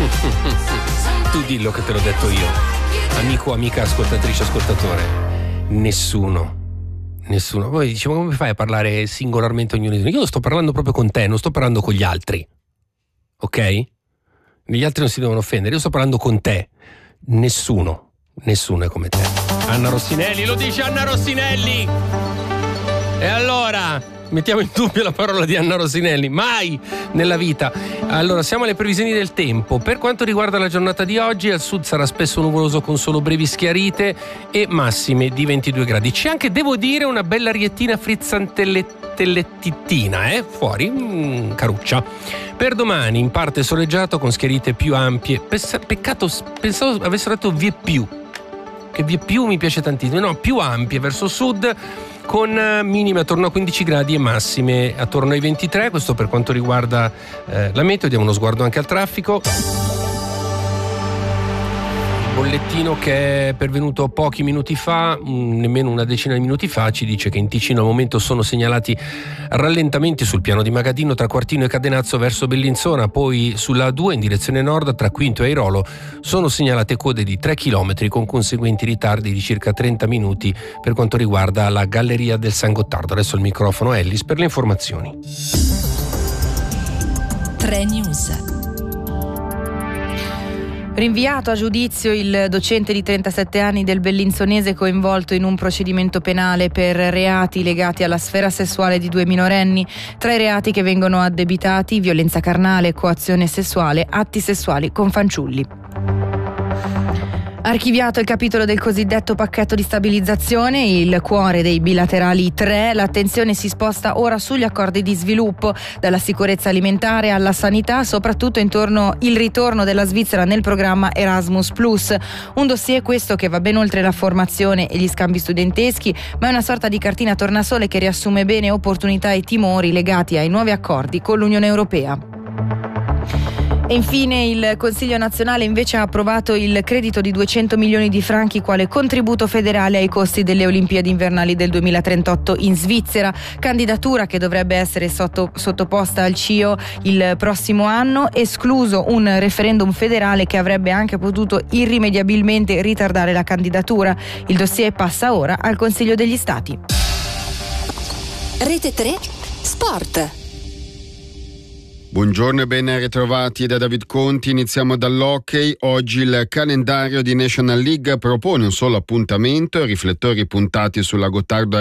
Tu dillo che te l'ho detto io, amico, amica, ascoltatrice, ascoltatore. Nessuno. Poi diciamo, come fai a parlare singolarmente ognuno di noi? Io sto parlando proprio con te, non sto parlando con gli altri, ok? Gli altri non si devono offendere, io sto parlando con te. Nessuno è come te. Anna Rossinelli, lo dice Anna Rossinelli. E allora mettiamo in dubbio la parola di Anna Rossinelli? Mai nella vita. Allora, siamo alle previsioni del tempo. Per quanto riguarda la giornata di oggi, al sud sarà spesso nuvoloso con solo brevi schiarite e massime di 22 gradi. C'è anche, devo dire, una bella ariettina frizzantellettina, fuori, caruccia. Per domani in parte soleggiato con schiarite più ampie. Peccato, pensavo avessero detto vie più, che vie più mi piace tantissimo. No, più ampie verso sud, con minime attorno a 15 gradi e massime attorno ai 23. Questo per quanto riguarda la meteo. Diamo uno sguardo anche al traffico. Bollettino che è pervenuto pochi minuti fa, nemmeno una decina di minuti fa, ci dice che in Ticino al momento sono segnalati rallentamenti sul piano di Magadino tra Quartino e Cadenazzo verso Bellinzona, poi sulla A2 in direzione nord tra Quinto e Airolo sono segnalate code di 3 km con conseguenti ritardi di circa 30 minuti per quanto riguarda la Galleria del San Gottardo. Adesso il microfono a Ellis per le informazioni. 3 News. Rinviato a giudizio il docente di 37 anni del Bellinzonese coinvolto in un procedimento penale per reati legati alla sfera sessuale di 2 minorenni. Tra i reati che vengono addebitati: violenza carnale, coazione sessuale, atti sessuali con fanciulli. Archiviato il capitolo del cosiddetto pacchetto di stabilizzazione, il cuore dei bilaterali 3, l'attenzione si sposta ora sugli accordi di sviluppo, dalla sicurezza alimentare alla sanità, soprattutto intorno il ritorno della Svizzera nel programma Erasmus+. Un dossier questo che va ben oltre la formazione e gli scambi studenteschi, ma è una sorta di cartina tornasole che riassume bene opportunità e timori legati ai nuovi accordi con l'Unione Europea. E infine il Consiglio nazionale invece ha approvato il credito di 200 milioni di franchi quale contributo federale ai costi delle Olimpiadi invernali del 2038 in Svizzera, candidatura che dovrebbe essere sottoposta al CIO il prossimo anno, escluso un referendum federale che avrebbe anche potuto irrimediabilmente ritardare la candidatura. Il dossier passa ora al Consiglio degli Stati. Rete 3 Sport. Buongiorno e ben ritrovati da David Conti. Iniziamo dall'hockey. Oggi il calendario di National League propone un solo appuntamento, riflettori puntati sulla Gottardo